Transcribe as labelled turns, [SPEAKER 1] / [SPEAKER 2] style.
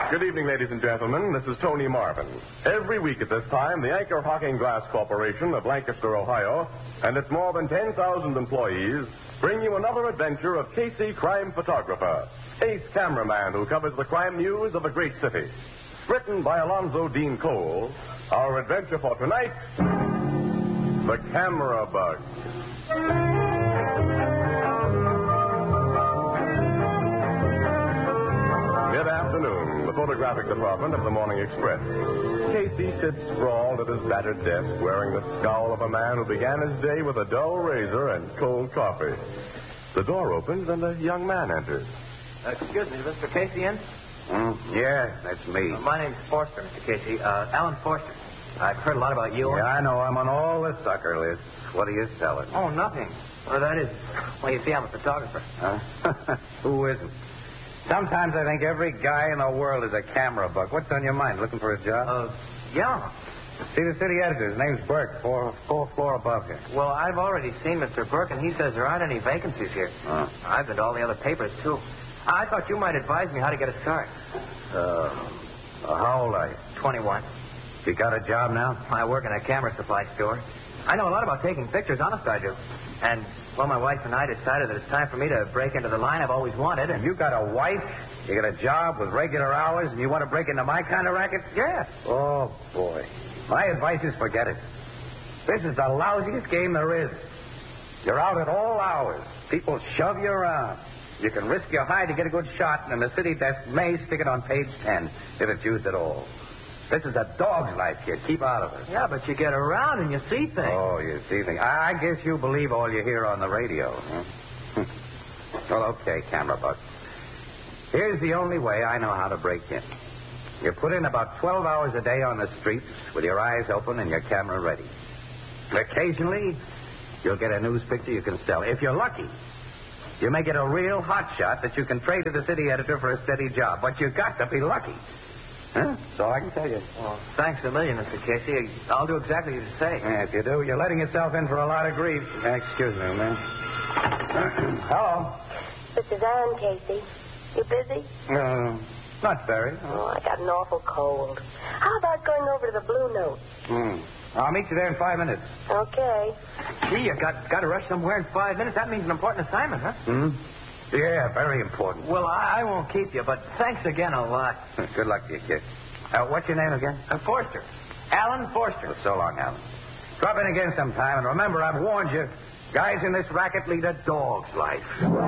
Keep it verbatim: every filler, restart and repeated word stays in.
[SPEAKER 1] Good evening, ladies and gentlemen. This is Tony Marvin. Every week at this time, the Anchor Hocking Glass Corporation of Lancaster, Ohio, and its more than ten thousand employees bring you another adventure of Casey Crime Photographer, ace cameraman who covers the crime news of a great city. Written by Alonzo Dean Cole, our adventure for tonight, The Camera Bug. Mid-afternoon, the photographic department of the Morning Express. Casey sits sprawled at his battered desk, wearing the scowl of a man who began his day with a dull razor and cold coffee. The door opens and a young man enters.
[SPEAKER 2] Uh, excuse me, Mister Casey in?
[SPEAKER 3] Mm, yeah, that's me.
[SPEAKER 2] Uh, my name's Forster, Mister Casey. Uh, Alan Forster. I've heard a lot about you.
[SPEAKER 3] Yeah, I know. I'm on all the sucker lists. What are you selling?
[SPEAKER 2] Oh, nothing. Well, that is. Well, you see, I'm a photographer.
[SPEAKER 3] Huh? Who isn't? Sometimes I think every guy in the world is a camera buck. What's on your mind? Looking for a job?
[SPEAKER 2] Uh, yeah.
[SPEAKER 3] See the city editor. His name's Burke, four, four floor above here.
[SPEAKER 2] Well, I've already seen Mister Burke, and he says there aren't any vacancies here.
[SPEAKER 3] Oh.
[SPEAKER 2] I've been to all the other papers, too. I thought you might advise me how to get a start.
[SPEAKER 3] Uh, how old are you?
[SPEAKER 2] twenty-one.
[SPEAKER 3] You got a job now?
[SPEAKER 2] I work in a camera supply store. I know a lot about taking pictures, honest I do. And, well, my wife and I decided that it's time for me to break into the line I've always wanted. And
[SPEAKER 3] You got a wife, you got a job with regular hours, and you want to break into my kind of racket?
[SPEAKER 2] yeah.
[SPEAKER 3] Oh, boy. My advice is forget it. This is the lousiest game there is. You're out at all hours. People shove you around. You can risk your hide to get a good shot, and the city desk may stick it on page ten, if it's used at all. This is a dog's life, kid. Keep out of it.
[SPEAKER 2] Yeah, but you get around and you see things.
[SPEAKER 3] Oh, you see things. I, I guess you believe all you hear on the radio, huh? Well, okay, camera buck. Here's the only way I know how to break in. You put in about twelve hours a day on the streets with your eyes open and your camera ready. Occasionally, you'll get a news picture you can sell. If you're lucky, you may get a real hot shot that you can trade to the city editor for a steady job. But you got to be lucky. Huh? That's all I can tell you.
[SPEAKER 2] Well, thanks a million, Mister Casey. I'll do exactly as you say.
[SPEAKER 3] Yeah, if you do, you're letting yourself in for a lot of grief. Excuse me, man. Hello.
[SPEAKER 4] This is Ann, Casey. You busy?
[SPEAKER 3] Uh, not very.
[SPEAKER 4] Oh, I got an awful cold. How about going over to the Blue Note?
[SPEAKER 3] Hmm. I'll meet you there in five minutes.
[SPEAKER 4] Okay.
[SPEAKER 2] Gee, you got, got to rush somewhere in five minutes. That means an important assignment, huh?
[SPEAKER 3] Hmm? Yeah, very important.
[SPEAKER 2] Well, I, I won't keep you, but thanks again a lot.
[SPEAKER 3] Good luck to you, kid. Uh, what's your name again?
[SPEAKER 2] Uh, Forster. Alan Forster.
[SPEAKER 3] Well, so long, Alan. Drop in again sometime, and remember, I've warned you. Guys in this racket lead a dog's life.